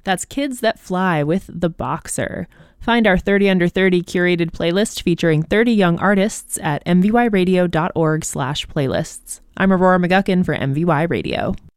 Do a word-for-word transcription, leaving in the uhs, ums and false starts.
That's Kids That Fly with The Boxer. Find our thirty under thirty curated playlist featuring thirty young artists at m v y radio dot org slash playlists. I'm Aurora McGuckin for M V Y Radio.